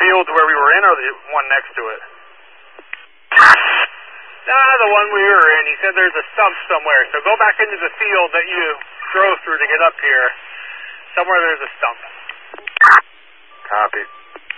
field where we were in, or the one next to it? The one we were in. He said there's a stump somewhere. So go back into the field that you drove through to get up here. Somewhere there's a stump. Copy.